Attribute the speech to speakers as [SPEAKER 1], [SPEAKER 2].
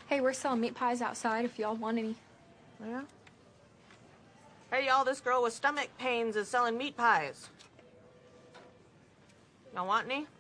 [SPEAKER 1] Hey, we're selling meat pies outside if y'all want any.
[SPEAKER 2] Yeah? Hey, y'all, this girl with stomach pains is selling meat pies. Y'all want any?